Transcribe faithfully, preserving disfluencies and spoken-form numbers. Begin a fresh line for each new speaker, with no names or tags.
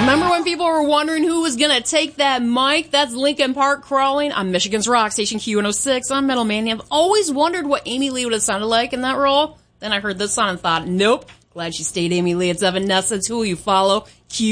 Remember when people were wondering who was going to take that mic? That's Linkin Park crawling on Michigan's Rock Station Q one oh six. I'm Metal Mania. I've always wondered what Amy Lee would have sounded like in that role. Then I heard this song and thought, nope. Glad she stayed Amy Lee. It's Evanescence. Who will you follow? Q